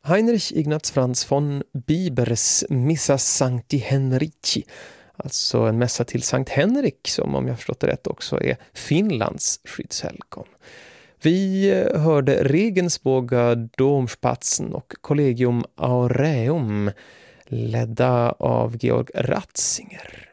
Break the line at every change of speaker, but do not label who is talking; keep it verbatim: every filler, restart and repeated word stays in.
Heinrich Ignaz Franz von Bibers Missa Sancti Henrici, alltså en mässa till Sankt Henrik, som om jag förstått det rätt också är Finlands skyddshelgon. Vi hörde Regensburger Domspatsen och Collegium Aureum ledda av Georg Ratzinger.